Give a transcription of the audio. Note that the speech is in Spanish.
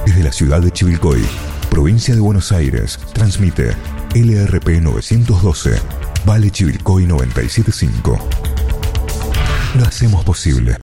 Desde la ciudad de Chivilcoy, provincia de Buenos Aires, transmite LRP 912, Vale Chivilcoy 975. Lo hacemos posible.